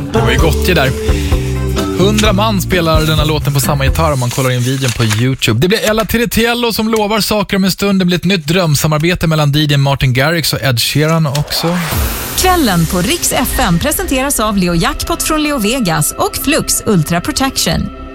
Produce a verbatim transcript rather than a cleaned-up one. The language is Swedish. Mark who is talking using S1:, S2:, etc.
S1: Det var ju gott ju där. Hundra man spelar den här låten på samma gitarr om man kollar in videon på YouTube. Det blir Ella Tiritiello som lovar saker om en stund. Det blir ett nytt drömsamarbete mellan D J Martin Garrix och Ed Sheeran också.
S2: Kvällen på Rix F M presenteras av Leo Jackpot från Leo Vegas och Flux Ultra Protection.